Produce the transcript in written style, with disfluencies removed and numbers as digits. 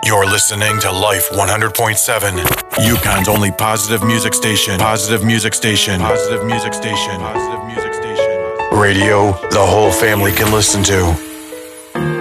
You're listening to Life 100.7, Yukon's only positive music station. Positive music station. Positive music station. Positive music station. Radio the whole family can listen to.